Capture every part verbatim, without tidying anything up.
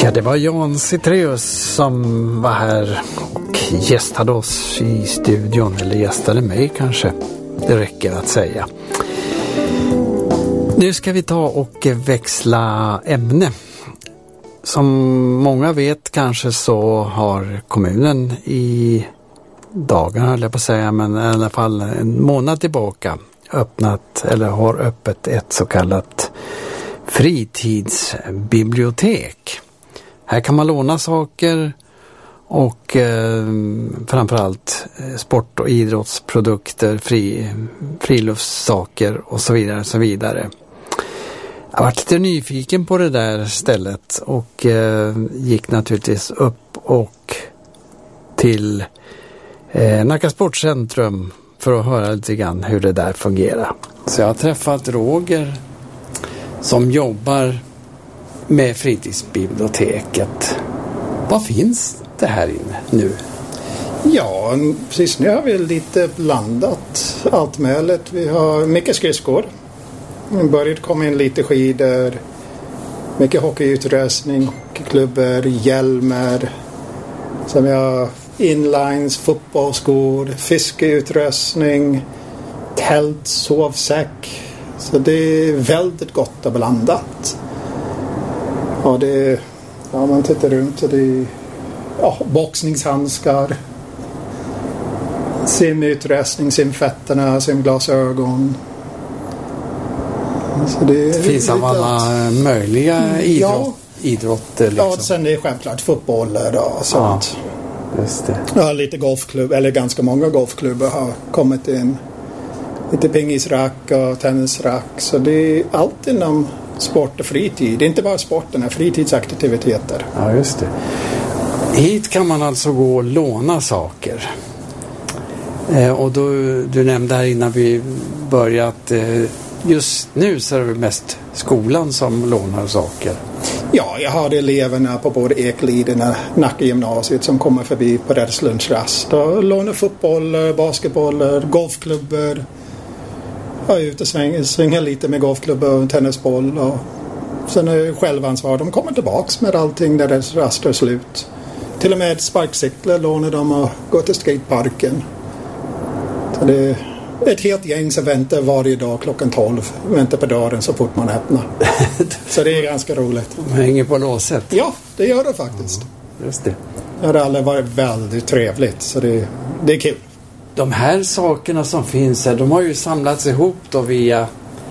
Ja, det var Jan Citreus som var här och gästade oss i studion, eller gästade mig kanske, det räcker att säga. Nu ska vi ta och växla ämne. Som många vet kanske så har kommunen i dagarna, höll jag på att säga, men i alla fall en månad tillbaka öppnat, eller har öppet ett så kallat fritidsbibliotek. Här kan man låna saker och eh, framförallt sport- och idrottsprodukter, fri, friluftssaker och så vidare, så vidare. Jag var lite nyfiken på det där stället och eh, gick naturligtvis upp och till eh, Nacka Sportcentrum för att höra lite grann hur det där fungerar. Så jag har träffat Roger som jobbar med fritidsbiblioteket. Vad finns det här inne nu? Ja, precis nu har vi lite blandat allt möjligt. Vi har mycket skridskor. Vi började komma in lite skidor. Mycket hockeyutrustning, hockeyklubbor, hjälmar. Sen vi har inlines, fotbollsskor, fiskeutrustning, tält, sovsäck. Så det är väldigt gott och blandat. Ja, det är, ja, man tittar runt så det är ja, boxningshandskar, simutrustning, simfetterna, simglasögon. Så det, det finns av alla möjliga idrott, ja, idrotter. Liksom. Ja, sen är det självklart fotboller och sånt. Ja, just det. Ja, lite golfklubb, eller ganska många golfklubbar har kommit in. Lite pingisrack och tennisrack. Så det är allt inom sport och fritid. Det är inte bara sporten, fritidsaktiviteter. Ja, just det. Hit kan man alltså gå och låna saker. Eh, och då, du nämnde här innan vi börjat, eh, just nu så är det mest skolan som lånar saker. Ja, jag har eleverna på både Ekliden och Nacka gymnasiet som kommer förbi på deras lunchrast och lånar fotboll, basketboll, golfklubbor. Jag är ute och svänger, svänger lite med golfklubbor och tennisboll. Och sen är det självansvar. De kommer tillbaks med allting när deras rast är slut. Till och med sparkcyklar lånar de och går till skateparken. Så det är ett helt gäng som väntar varje dag klockan tolv. Väntar på dörren så fort man öppnar. Så det är ganska roligt. De hänger på låset. Ja, det gör det faktiskt. Ja, just det. Det har alla varit väldigt trevligt. Så det, det är kul. De här sakerna som finns här, de har ju samlats ihop då via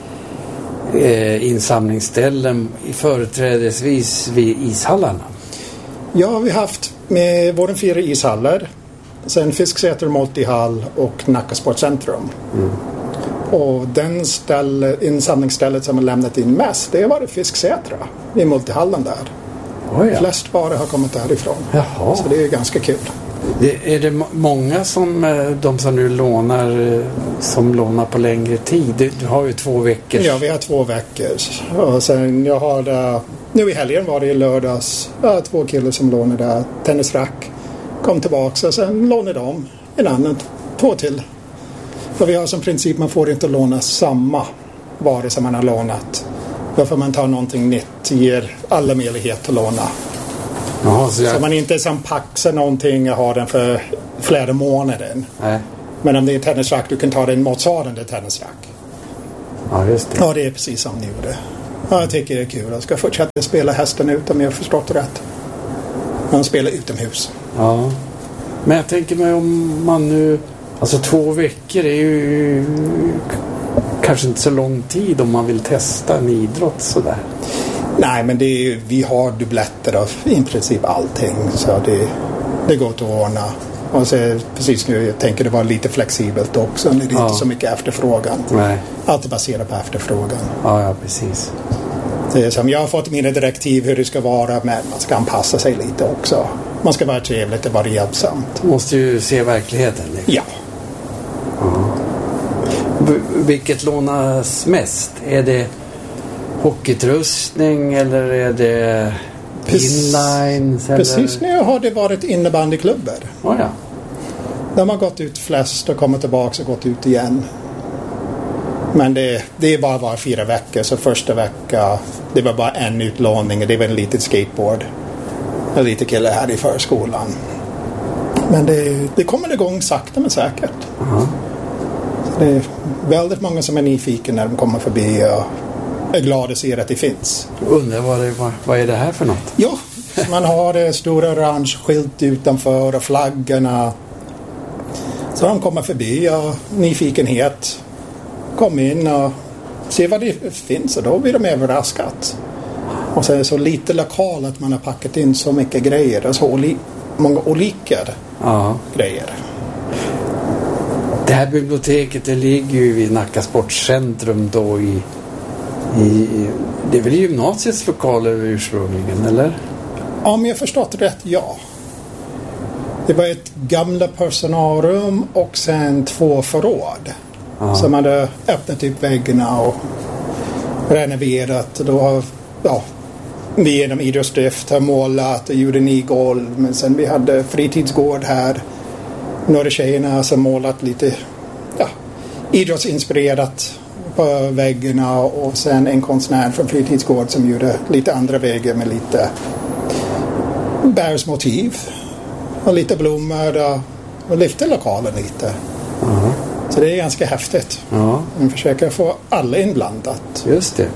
eh, insamlingsställen företrädesvis vid ishallarna. Ja, vi har haft med våra fyra ishallar. Sen Fisksäter multihall och Nacka Sportcentrum. Mm. Och den ställ, insamlingsstället som har lämnat in mest, det var det Fisksätra i multihallen där. Oh ja. Flest bara har kommit därifrån. Jaha. Så det är ganska kul. Det, är det må- många som de som nu lånar som lånar på längre tid? Du, du har ju två veckor. Ja, vi har två veckor. Och sen jag har det, nu i helgen var det i lördags. Jag har två killar som lånade tennisrack. Kom tillbaka och sen lånade de en annan, två till. För vi har som princip, man får inte låna samma vara som man har lånat. Då får man ta någonting nytt, ger alla möjlighet att låna. Jaha, så, jag... så man inte som paxar någonting och har den för flera månader. Nej. Men om det är en tennisrack, du kan ta den motsvarande tennisrack. Ja, just det. Ja, det är precis som ni gjorde. Ja, jag tycker det är kul. Jag ska fortsätta spela hästen ut om jag har förstått det rätt. Man spelar utomhus. Ja. Men jag tänker mig om man nu... Alltså två veckor är ju kanske inte så lång tid om man vill testa en idrott sådär. Nej, men det är, vi har dubbletter av i princip allting. Så det, det går att ordna. Och så precis nu, jag tänker det var lite flexibelt också. Det är ja. inte så mycket efterfrågan. Nej. Allt är baserat på efterfrågan. Ja, ja, precis. Det är som jag har fått mina direktiv hur det ska vara, men man ska anpassa sig lite också. Man ska vara trevligt och vara hjälpsamt. Måste ju se verkligheten. Liksom. Ja. Ja. V- vilket lånas mest? Är det hockeyutrustning eller är det inlines? Eller? Precis nu har det varit innebandyklubbar. Oh, ja. De har gått ut flest och kommit tillbaka och gått ut igen. Men det, det är bara var fyra veckor. Så första vecka, det var bara en utlåning och det var en liten skateboard. en liten kille här i förskolan. Men det, det kommer igång sakta men säkert. Uh-huh. Så det är väldigt många som är nyfiken när de kommer förbi och är glada att se att det finns. Undrar vad, det, vad, vad är det här för något? Ja, man har det stora orange skylt utanför och flaggorna. Så de kommer förbi och nyfikenhet. Kom in och se vad det finns och då blir de överraskat. Och så är det så lite lokal att man har packat in så mycket grejer och så oli- många olika ja. grejer. Det här biblioteket det ligger ju vid Nacka Sportcentrum då i, i det är väl gymnasiets lokaler ursprungligen, eller? Om jag förstått rätt, ja. Det var ett gamla personalrum och sen två förråd. Ja. Som hade öppnat upp väggarna och renoverat. Då har, ja, vi genom idrottsdrift har målat och gjorde ny golv. Men sen vi hade fritidsgård här. Några tjejerna som målat lite ja, idrottsinspirerat på väggarna. Och sen en konstnär från fritidsgård som gjorde lite andra väggar med lite bärsmotiv. Och lite blommor och, och lyfte lokalen lite. Uh-huh. Så det är ganska häftigt. Uh-huh. Man försöker få alla inblandat. Just det.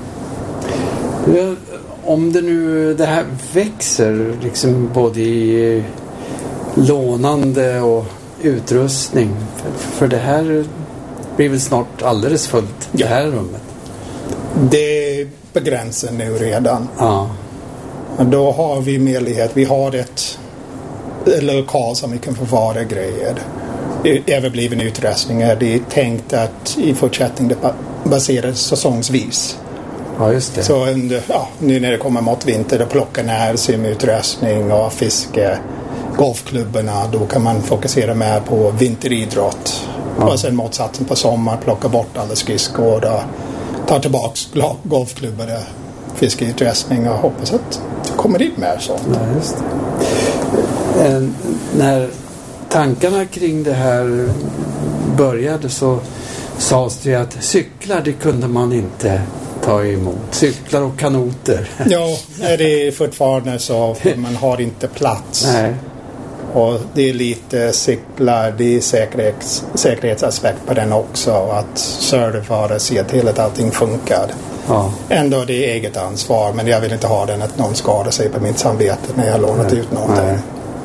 Om det nu det här växer liksom både i lånande och utrustning. För, för det här blir väl snart alldeles fullt, ja. Det här rummet. Det är på gränsen nu redan. Ja. Och då har vi möjlighet. Vi har ett lokal som vi kan förvara grejer. Överbliven utrustningar. Det är tänkt att i fortsättningen det baseras säsongsvis. Ja, just det. Så under, ja, nu när det kommer mot vinter och plockar ner simutrustning och fiske, golfklubbarna, då kan man fokusera mer på vinteridrott. Ja. Och sen motsatsen på sommar, plocka bort alla skridskor och ta tillbaka golfklubbar och fiskeutrustning och hoppas att det kommer dit mer sånt. Ja, just det. Eh, när tankarna kring det här började så sades det att cyklar det kunde man inte ta emot. Cyklar och kanoter. Ja, det är fortfarande så. För man har inte plats. Nej. Och det är lite cyklar, det är säkerhets, säkerhetsaspekt på den också. Att serva och se till att allting funkar. Ja. Ändå det är eget ansvar. Men jag vill inte ha den att någon skadar sig på mitt samvete när jag har lånat Nej. ut någonting. Nej.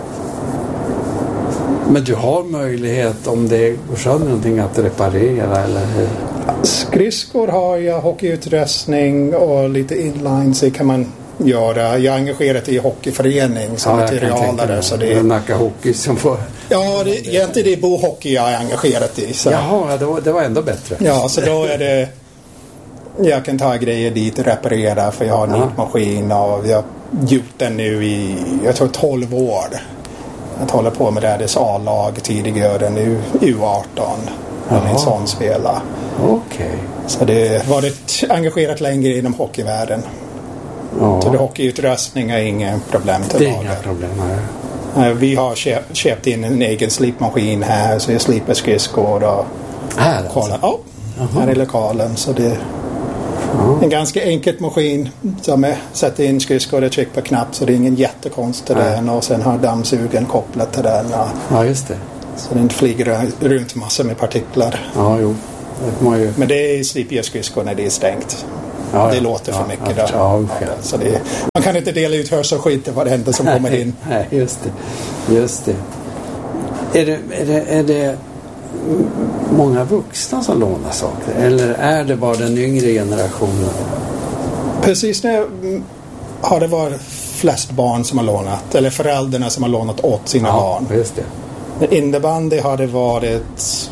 Men du har möjlighet om det går sönder någonting att reparera eller hur? Skridskor har jag, hockeyutrustning och lite inline så kan man göra. Jag är engagerad i hockeyförening som ja, materialare. Så det är Nacka Hockey som får... Ja, det, egentligen det är bohockey jag är engagerad i. Så. Jaha, det var, det var ändå bättre. Ja, så då är det... Jag kan ta grejer dit och reparera för jag har en ja. nitmaskin och vi har gjort den nu i, jag tror tolv år. Jag håller på med det här A-lag tidigare, nu U arton. När min son spelar. Okej. Okay. Så det har varit engagerat längre inom hockeyvärlden. Ja. Så det hockeyutrustning är inga problem till det är inga problem, nej. Vi har köpt, köpt in en egen slipmaskin här så jag slipper skridskor och här kolla. Ja, här i lokalen. Så det är ja. en ganska enkel maskin som är sätter in skridskor och trycker på knapp så det är ingen jättekonst till den och sen har dammsugen kopplat till den. Och, ja, just det. så det inte flyger runt massor med partiklar. Ja, jo. Det ju... Men det är slippiga skridskor när det är stängt. Ja, det ja, låter för ja, mycket ja, där. Ja, ja. Så det är, man kan inte dela ut hörselskit till varenda som kommer in. Nej, just det. Just det. Är det, är det, är det många vuxna som lånar saker? Eller är det bara den yngre generationen? Precis nu har det varit flest barn som har lånat. Eller föräldrarna som har lånat åt sina ja, barn. Just det. Men innebandy har det varit...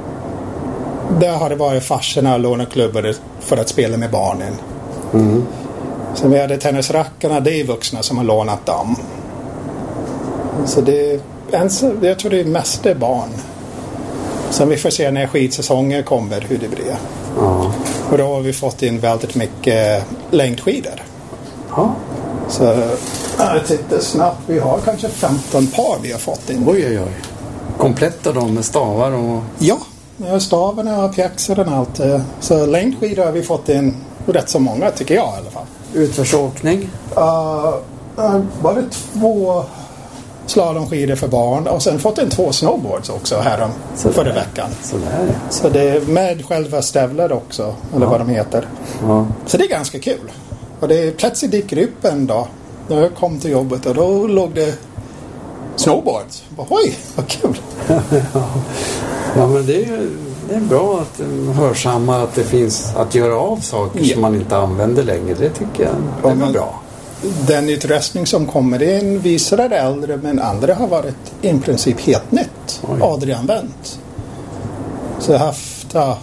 Där har det varit farsorna och låneklubbar för att spela med barnen. Mm. Sen vi hade tennisrackarna, det är vuxna som har lånat dem. Så det, jag tror det är mest det barn. Sen vi får se när skidsäsongen kommer hur det blir. Mm. Och då har vi fått in väldigt mycket längdskidor. Mm. Så jag tittar snabbt, vi har kanske femton par vi har fått in. Oj oj oj. Kompletta dem med stavar och... Ja. Ja, stavarna och pjäxor och allt. Så längdskidor har vi fått in rätt så många tycker jag i alla fall. Utförsåkning? Uh, uh, bara två slalomskidor för barn och sen fått en två snowboards också här om förra veckan. Så, där. Så det är med själva stävlar också, eller ja. vad de heter. Ja. Så det är ganska kul. Och det är plötsligt dyker upp en dag när jag kom till jobbet och då låg det snowboards. Bara, oj, vad kul! Ja, men det är, det är bra att hörsamma att det finns att göra av saker ja. som man inte använder längre. Det tycker jag det är ja, bra. Den utrustning som kommer in visar det äldre, men andra har varit i princip helt nytt. Oj. Aldrig använt. Så jag har haft ja,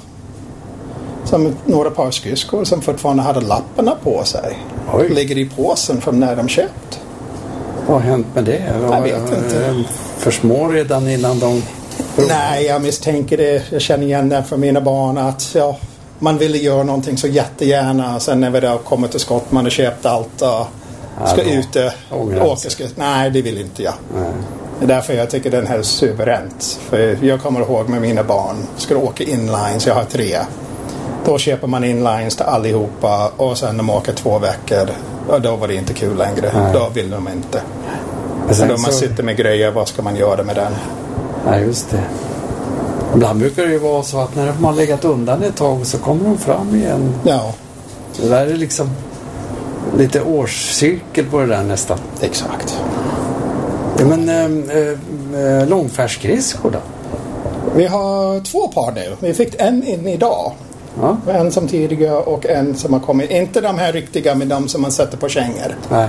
som några par skridskor som fortfarande hade lapparna på sig. Oj. Ligger i påsen från när de köpt. Vad har hänt med det? Jag vet inte. För små redan innan de... Nej, jag misstänker det. Jag känner igen det från mina barn att ja, man ville göra någonting så jättegärna. Sen när vi då kommer till skott, man har köpt allt och ska ja, ut och åka. Ska, nej, det vill inte jag. Nej. Det är därför jag tycker den här är suveränt. För jag kommer ihåg med mina barn. Ska åka inlines, jag har tre. Då köper man inlines till allihopa och sen de åker två veckor. Och då var det inte kul längre. Nej. Då vill de inte. Så då man så... sitter med grejer, vad ska man göra med den? Nej, just det. Ibland brukar det ju vara så att när man har legat undan ett tag så kommer de fram igen. Ja. Så där är liksom lite årscykel på det där nästan. Exakt. Ja, men äh, äh, långfärdsskridskor då? Vi har två par nu. Vi fick en in idag. Ja. En som tidigare och en som har kommit. Inte de här riktiga, men de som man sätter på kängor. Nej.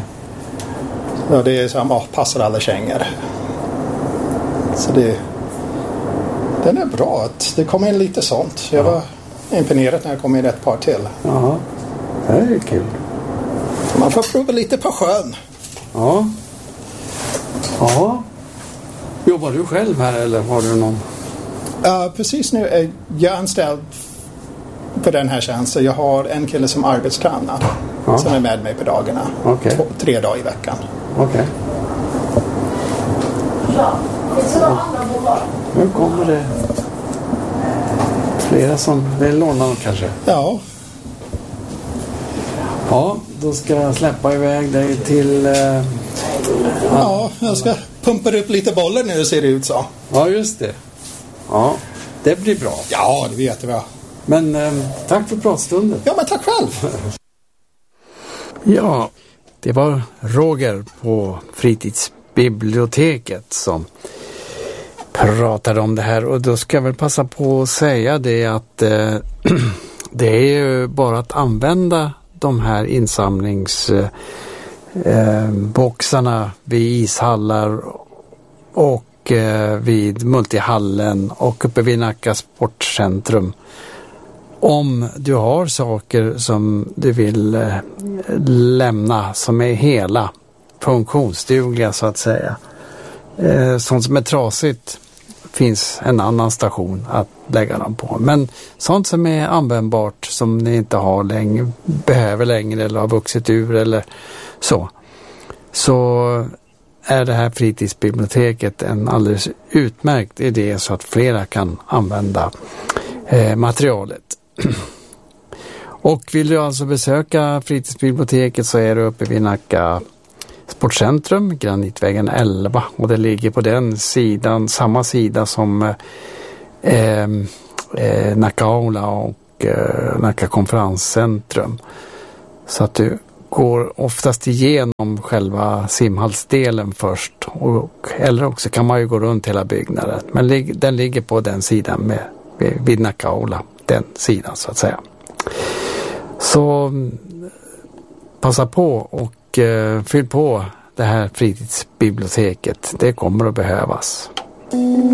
Så det är som oh, passar alla kängor. Så det den är bra. Det kommer in lite sånt. Jag var ja. imponerad när jag kom in ett par till. Ja, det är kul. Så man får prova lite på sjön. Ja. Ja. Jobbar du själv här eller har du någon? Uh, precis nu är jag anställd för den här tjänsten. Jag har en kille som arbetstränar ja. som är med mig på dagarna. Okay. Två, tre dagar i veckan. Okej. Okay. Ja. Nu kommer det flera som vill låna dem kanske. Ja. Ja, då ska jag släppa iväg dig till... Eh, ja, jag ska pumpa upp lite bollar nu, ser det ut så. Ja, just det. Ja, det blir bra. Ja, det blir jättebra. Men eh, tack för pratstunden. Ja, men tack själv. Ja, det var Roger på fritidsbiblioteket som pratade om det här. Och då ska jag väl passa på att säga det att eh, det är ju bara att använda de här insamlingsboxarna eh, vid ishallar och eh, vid multihallen och uppe vid Nacka sportcentrum. Om du har saker som du vill eh, lämna som är hela, funktionsdugliga så att säga. Eh, sånt som är trasigt finns en annan station att lägga dem på. Men sånt som är användbart som ni inte har längre, behöver längre eller har vuxit ur eller så. Så är det här fritidsbiblioteket en alldeles utmärkt idé så att flera kan använda eh, materialet. Och vill du alltså besöka fritidsbiblioteket så är du uppe vid Nacka sportcentrum, Granitvägen elva, och det ligger på den sidan, samma sida som eh, eh, Nacka Aula och eh, Nacka konferenscentrum. Så att du går oftast igenom själva simhallsdelen först och, eller också kan man ju gå runt hela byggnaden. Men lig, den ligger på den sidan med, vid Nacka Aula, den sidan så att säga. Så passa på och eh, fyll på det här fritidsbiblioteket. Det kommer att behövas.